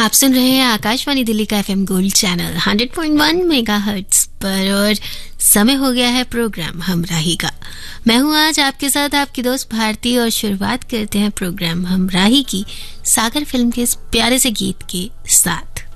आप सुन रहे हैं आकाशवाणी दिल्ली का एफएम गोल्ड चैनल 100.1 मेगाहर्ट्ज पर और समय हो गया है प्रोग्राम हमराही का। मैं हूं आज आपके साथ आपकी दोस्त भारती और शुरुआत करते हैं प्रोग्राम हमराही की सागर फिल्म के इस प्यारे से गीत के साथ।